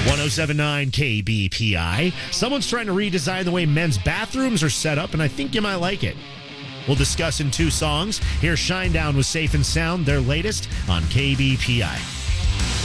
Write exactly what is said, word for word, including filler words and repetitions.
one oh seven point nine K B P I. Someone's trying to redesign the way men's bathrooms are set up, and I think you might like it. We'll discuss in two songs. Here's Shinedown with Safe and Sound, their latest on K B P I.